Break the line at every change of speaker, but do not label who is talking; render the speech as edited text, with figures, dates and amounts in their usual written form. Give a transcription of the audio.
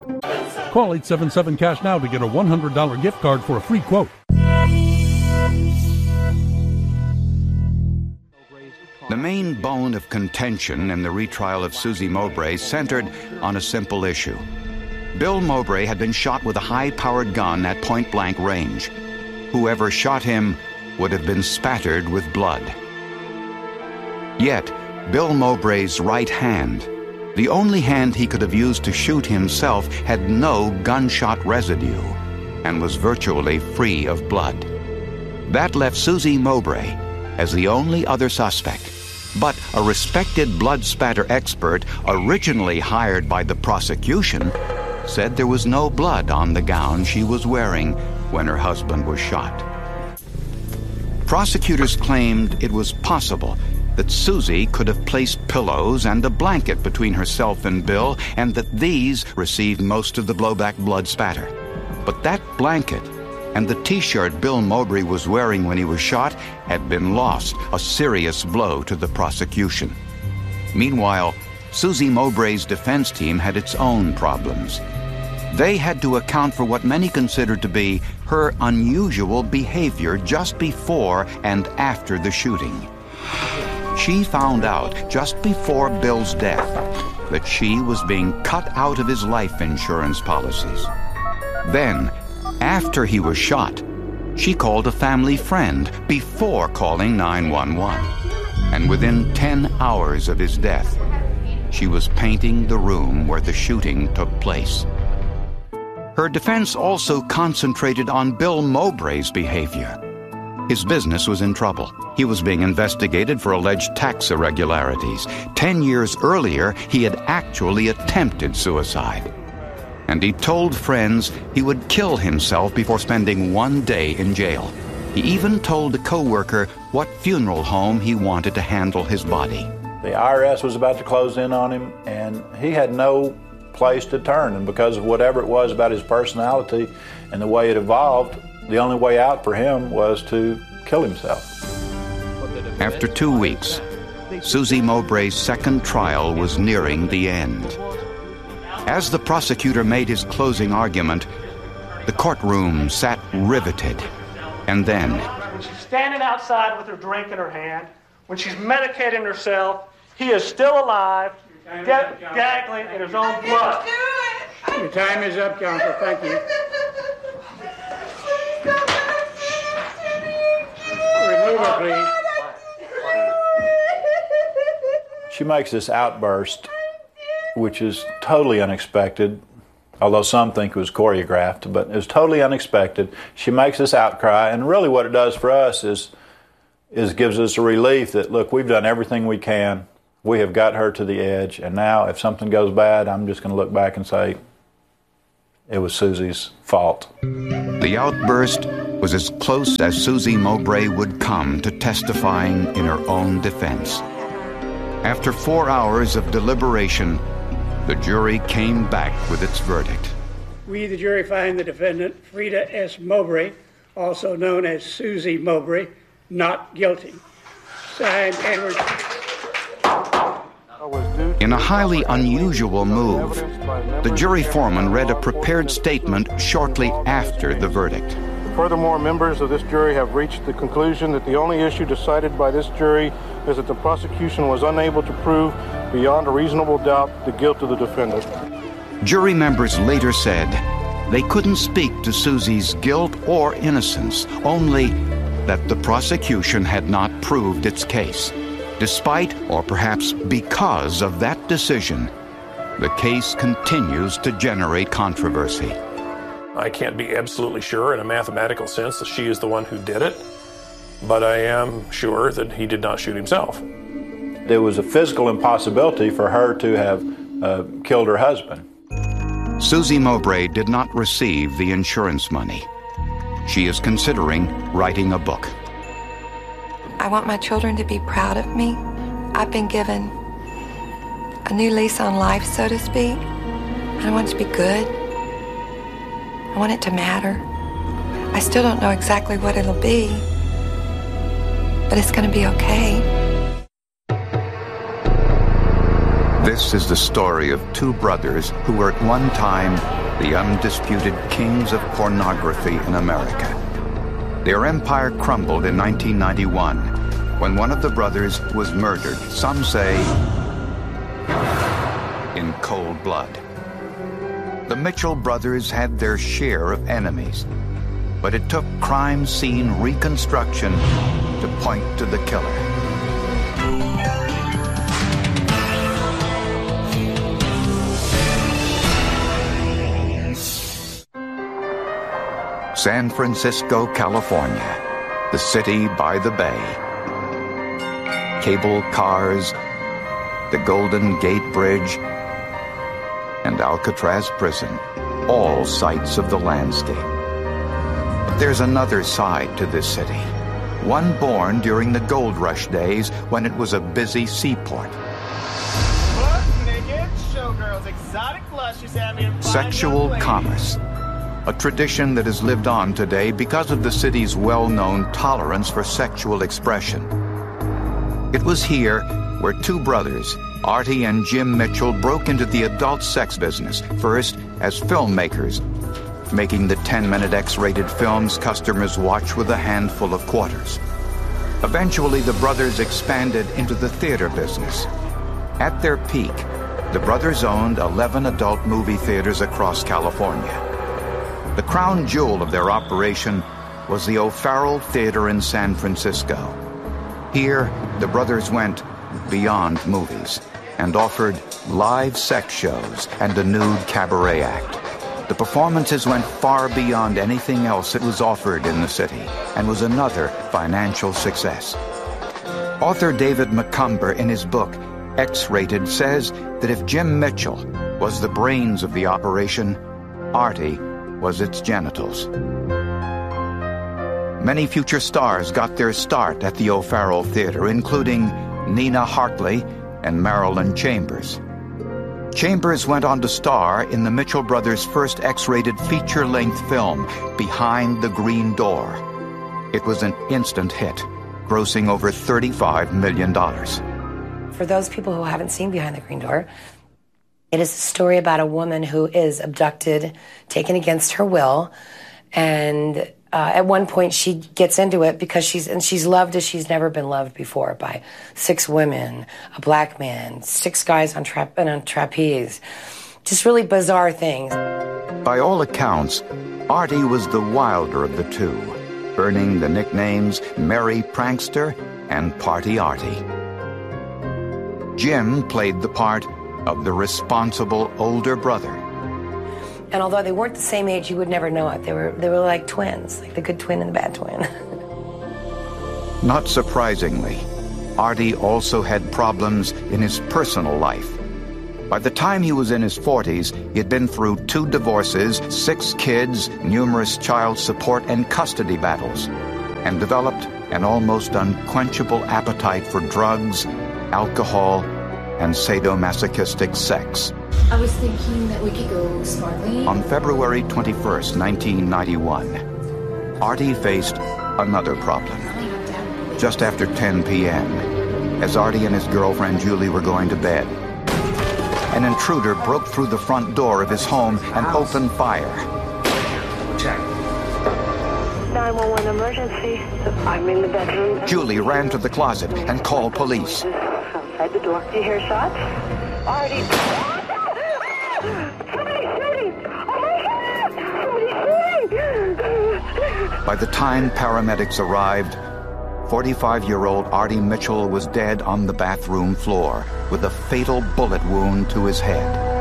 Call 877-CASH now to get a $100 gift card for a free quote.
The main bone of contention in the retrial of Susie Mowbray centered on a simple issue. Bill Mowbray had been shot with a high-powered gun at point-blank range. Whoever shot him would have been spattered with blood. Yet, Bill Mowbray's right hand, the only hand he could have used to shoot himself, had no gunshot residue and was virtually free of blood. That left Susie Mowbray as the only other suspect. But a respected blood spatter expert, originally hired by the prosecution, said there was no blood on the gown she was wearing when her husband was shot. Prosecutors claimed it was possible that Susie could have placed pillows and a blanket between herself and Bill, and that these received most of the blowback blood spatter. But that blanket and the T-shirt Bill Mowbray was wearing when he was shot had been lost, a serious blow to the prosecution. Meanwhile, Susie Mowbray's defense team had its own problems. They had to account for what many considered to be her unusual behavior just before and after the shooting. She found out just before Bill's death that she was being cut out of his life insurance policies. Then, after he was shot, she called a family friend before calling 911. And within 10 hours of his death, she was painting the room where the shooting took place. Her defense also concentrated on Bill Mowbray's behavior. His business was in trouble. He was being investigated for alleged tax irregularities. 10 years earlier, he had actually attempted suicide. And he told friends he would kill himself before spending one day in jail. He even told a co-worker what funeral home he wanted to handle his body.
The IRS was about to close in on him, and he had no place to turn. And because of whatever it was about his personality and the way it evolved, the only way out for him was to kill himself.
After 2 weeks, Susie Mowbray's second trial was nearing the end. As the prosecutor made his closing argument, the courtroom sat riveted. And then,
when she's standing outside with her drink in her hand, when she's medicating herself, he is still alive, gaggling in his own blood.
Your time is up, counsel. Thank you. Remove her, please.
She makes this outburst, which is totally unexpected, although some think it was choreographed, but it was totally unexpected. She makes this outcry, and really what it does for us is gives us a relief that, look, we've done everything we can. We have got her to the edge, and now if something goes bad, I'm just going to look back and say, it was Susie's fault.
The outburst was as close as Susie Mowbray would come to testifying in her own defense. After 4 hours of deliberation, the jury came back with its verdict.
We, the jury, find the defendant, Frida S. Mowbray, also known as Susie Mowbray, not guilty. Signed, Edward.
In a highly unusual move, the jury foreman read a prepared statement shortly after the verdict.
Furthermore, members of this jury have reached the conclusion that the only issue decided by this jury is that the prosecution was unable to prove beyond a reasonable doubt the guilt of the defendant.
Jury members later said they couldn't speak to Susie's guilt or innocence, only that the prosecution had not proved its case. Despite, or perhaps because of that decision, the case continues to generate controversy.
I can't be absolutely sure in a mathematical sense that she is the one who did it, but I am sure that he did not shoot himself.
There was a physical impossibility for her to have killed her husband.
Susie Mowbray did not receive the insurance money. She is considering writing a book.
I want my children to be proud of me. I've been given a new lease on life, so to speak. I want it to be good. I want it to matter. I still don't know exactly what it'll be, but it's going to be okay.
This is the story of two brothers who were at one time the undisputed kings of pornography in America. Their empire crumbled in 1991 when one of the brothers was murdered, some say in cold blood. The Mitchell brothers had their share of enemies, but it took crime scene reconstruction to point to the killer. San Francisco, California, the city by the bay. Cable cars, the Golden Gate Bridge, and Alcatraz Prison, all sights of the landscape. But there's another side to this city, one born during the gold rush days when it was a busy seaport.
Naked showgirls, exotic blushes,
Sexual commerce, a tradition that has lived on today because of the city's well-known tolerance for sexual expression. It was here where two brothers, Artie and Jim Mitchell, broke into the adult sex business, first as filmmakers, making the 10-minute X-rated films customers watch with a handful of quarters. Eventually, the brothers expanded into the theater business. At their peak, the brothers owned 11 adult movie theaters across California. The crown jewel of their operation was the O'Farrell Theater in San Francisco. Here, the brothers went beyond movies and offered live sex shows and a nude cabaret act. The performances went far beyond anything else that was offered in the city and was another financial success. Author David Macomber, in his book X-Rated, says that if Jim Mitchell was the brains of the operation, Artie was its genitals. Many future stars got their start at the O'Farrell Theater, including Nina Hartley and Marilyn Chambers. Chambers went on to star in the Mitchell brothers' first X-rated feature-length film, Behind the Green Door. It was an instant hit, grossing over $35 million.
For those people who haven't seen Behind the Green Door, it is a story about a woman who is abducted, taken against her will, and at one point she gets into it because she's loved as she's never been loved before by 6 women, a black man, 6 guys on trapeze. Just really bizarre things.
By all accounts, Artie was the wilder of the two, earning the nicknames Merry Prankster and Party Artie. Jim played the part of the responsible older brother.
And although they weren't the same age, you would never know it. They were like twins, like the good twin and the bad twin.
Not surprisingly, Artie also had problems in his personal life. By the time he was in his 40s, he had been through 2 divorces, 6 kids, numerous child support and custody battles, and developed an almost unquenchable appetite for drugs, alcohol, and sadomasochistic sex.
I was thinking that we could go snorkeling.
On February 21st, 1991, Artie faced another problem. Just after 10 p.m., as Artie and his girlfriend Julie were going to bed, an intruder broke through the front door of his home and opened fire.
Check. 911 emergency. I'm in the bedroom.
Julie ran to the closet and called police.
Outside the door. Do you hear shots? Artie. Somebody's shooting! Oh my God! Somebody's shooting!
By the time paramedics arrived, 45-year-old Artie Mitchell was dead on the bathroom floor with a fatal bullet wound to his head.